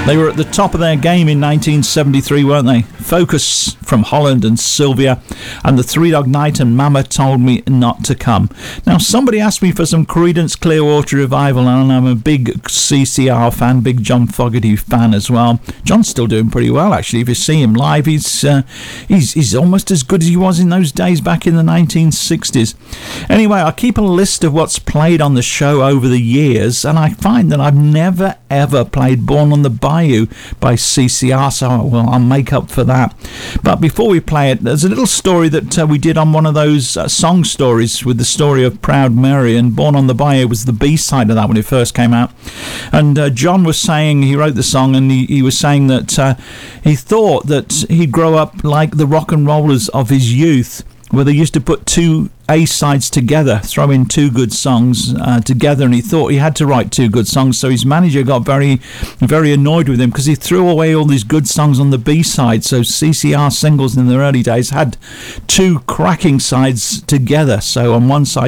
They were at the top of their game in 1973, weren't they? Focus from Holland and Sylvia, and the Three Dog Night and Mama Told Me Not to Come. Now, somebody asked me for some Creedence Clearwater Revival, and I'm a big CCR fan, big John Fogerty fan as well. John's still doing pretty well, actually. If you see him live, he's almost as good as he was in those days back in the 1960s. Anyway, I keep a list of what's played on the show over the years, and I find that I've never ever played Born on the Bayou by CCR, so I'll make up for that. But before we play it, there's a little story that we did on one of those song stories with the story of Proud Mary, and Born on the Bayou was the B-side of that when it first came out. And John was saying, he wrote the song, and he was saying that he thought that he'd grow up like the rock and rollers of his youth, where they used to put two A-sides together, throw in two good songs together, and he thought he had to write two good songs, so his manager got very, very annoyed with him because he threw away all these good songs on the B-side. So CCR singles in the early days had two cracking sides together, so on one side